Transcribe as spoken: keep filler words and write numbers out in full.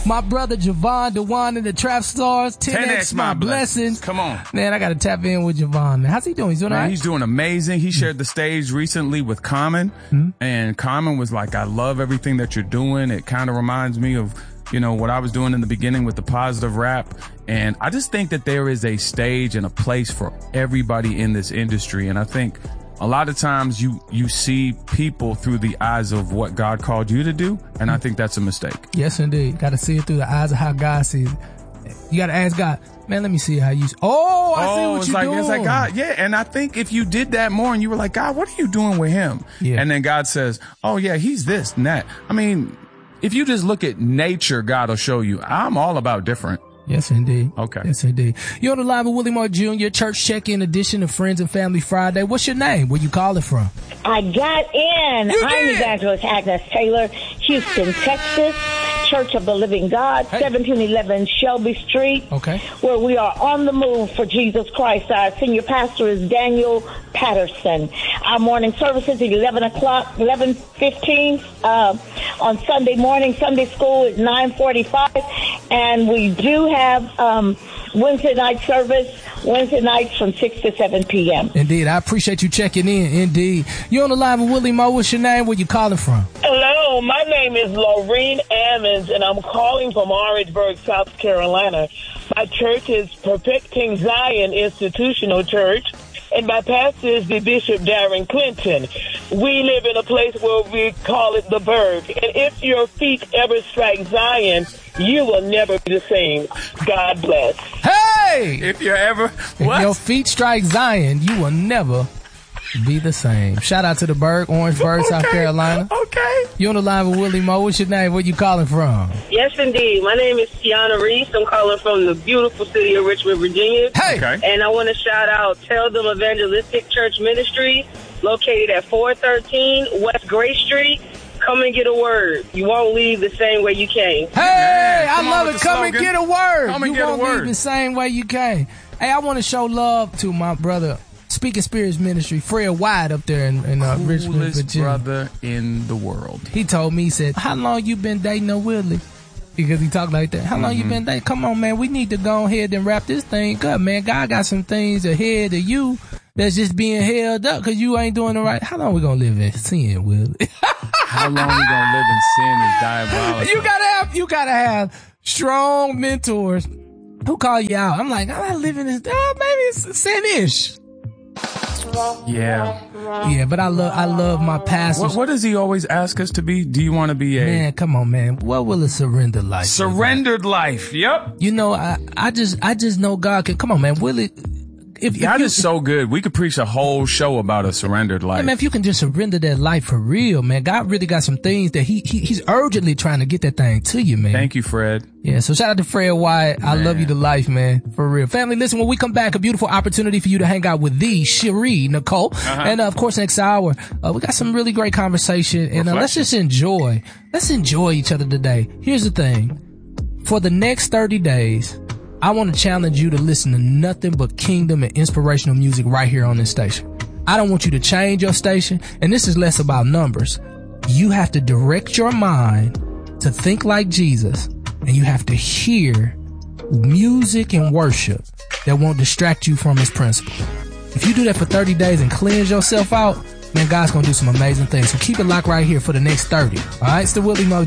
My brother Javon Dewan and the Trap Stars. ten X my blessings. Come on. Man, I got to tap in with Javon. Man, how's he doing? He's doing Man, all right? He's doing amazing. He shared the stage recently with Common, mm-hmm. and Common was like, I love everything that you're doing. It kind of reminds me of, you know, what I was doing in the beginning with the positive rap. And I just think that there is a stage and a place for everybody in this industry. And I think a lot of times you, you see people through the eyes of what God called you to do. And I think that's a mistake. Yes, indeed. Got to see it through the eyes of how God sees it. You got to ask God, man, let me see how you, oh, I oh, see what it's you're like, doing. It's like, God, yeah. And I think if you did that more and you were like, God, what are you doing with him? Yeah. And then God says, oh yeah, he's this and that. I mean, if you just look at nature, God will show you. I'm all about different. Yes, indeed. Okay. Yes, indeed. You're on the line with Willie Moore Junior, Church Check-In edition of Friends and Family Friday. What's your name? Where you calling from? I got in. You I'm did. Evangelist Agnes Taylor, Houston, Texas, Church of the Living God, hey. seventeen eleven Shelby Street. Okay. Where we are on the move for Jesus Christ. Our senior pastor is Daniel Patterson. Our morning services at eleven o'clock, eleven fifteen uh, on Sunday morning. Sunday school is nine forty-five. And we do have um, Wednesday night service, Wednesday nights from six to seven p.m. Indeed. I appreciate you checking in. Indeed. You're on the line with Willie Moore. What's your name? Where you calling from? Hello. My name is Laureen Ammons, and I'm calling from Orangeburg, South Carolina. My church is Perfecting Zion Institutional Church, and my pastor is the Bishop Darren Clinton. We live in a place where we call it the Burg. And if your feet ever strike Zion, you will never be the same. God bless. Hey! If you're ever... If what? your feet strike Zion, you will never be the same. Shout out to the Burg, Orangeburg, okay. South Carolina. Okay. You on the line with Willie Moore. What's your name? Where you calling from? Yes, indeed. My name is Tiana Reese. I'm calling from the beautiful city of Richmond, Virginia. Hey! Okay. And I want to shout out Tell Them Evangelistic Church Ministry, located at four thirteen West Gray Street. Come and get a word. You won't leave the same way you came. Hey, Man, I love it. Come slogan. and get a word. Come and you get won't a word. leave the same way you came. Hey, I want to show love to my brother, Speaking Spirits Ministry, Fred White up there in, in uh, Richmond, Virginia. Brother in the world. He told me, he said, how long you been dating a Willie? Because he talked like that. How long mm-hmm. you been dating? Come on, man. We need to go ahead and wrap this thing up, man. God got some things ahead of you that's just being held up because you ain't doing the right. How long we gonna live in sin, Willie? How long we gonna live in sin is diabolical. You gotta have, you gotta have strong mentors who call you out. I'm like, I'm not living this. Oh, maybe it's sin-ish. Yeah. Yeah, but I love, I love my pastors. What, what does he always ask us to be? Do you want to be a man? Come on, man. What will a surrendered life? Surrendered life. Yep. You know, I, I just, I just know God can. Come on, man. Willie. If, if God you, is so good. We could preach a whole show about a surrendered life. Yeah, man, if you can just surrender that life for real, man, God really got some things that he, he he's urgently trying to get that thing to you, man. Thank you, Fred. Yeah, so shout out to Fred Wyatt. I love you to life, man. For real. Family, listen, when we come back, a beautiful opportunity for you to hang out with the Cherie Nicole. Uh-huh. And, uh, of course, next hour, uh, we got some really great conversation. And uh, let's just enjoy. Let's enjoy each other today. Here's the thing. For the next thirty days, I want to challenge you to listen to nothing but kingdom and inspirational music right here on this station. I don't want you to change your station, and this is less about numbers. You have to direct your mind to think like Jesus, and you have to hear music and worship that won't distract you from his principle. If you do that for thirty days and cleanse yourself out, man, God's going to do some amazing things. So keep it locked right here for the next thirty. All right, it's the Willie Moore